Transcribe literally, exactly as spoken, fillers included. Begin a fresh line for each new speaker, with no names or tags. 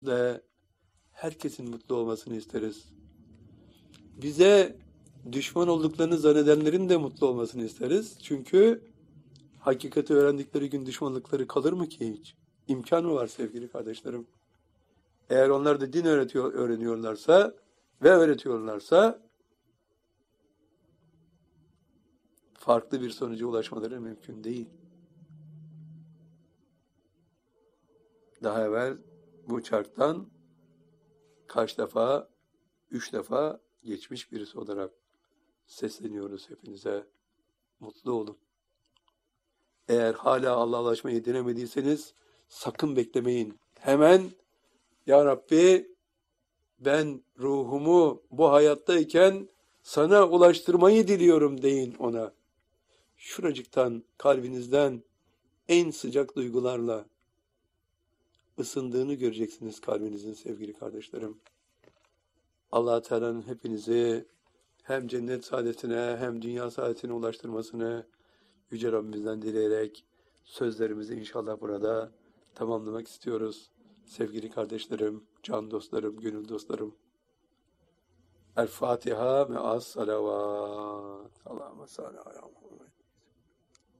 de herkesin mutlu olmasını isteriz. Bize düşman olduklarını zannedenlerin de mutlu olmasını isteriz. Çünkü hakikati öğrendikleri gün düşmanlıkları kalır mı ki hiç? İmkan mı var sevgili kardeşlerim? Eğer onlar da din öğretiyor, öğreniyorlarsa ve öğretiyorlarsa farklı bir sonuca ulaşmaları mümkün değil. Daha evvel bu çarktan kaç defa, üç defa geçmiş birisi olarak sesleniyoruz hepinize. Mutlu olun. Eğer hala Allah'laşmayı denemediyseniz sakın beklemeyin. Hemen Ya Rabbi ben ruhumu bu hayattayken sana ulaştırmayı diliyorum deyin ona. Şuracıktan kalbinizden en sıcak duygularla ısındığını göreceksiniz kalbinizin sevgili kardeşlerim. Allah Teala'nın hepinizi hem cennet saadetine hem dünya saadetine ulaştırmasını Yüce Rabbimizden dileyerek sözlerimizi inşallah burada tamamlamak istiyoruz. Sevgili kardeşlerim, can dostlarım, gönül dostlarım. El Fatiha me'as salavat. Allahümme salli ala Muhammed.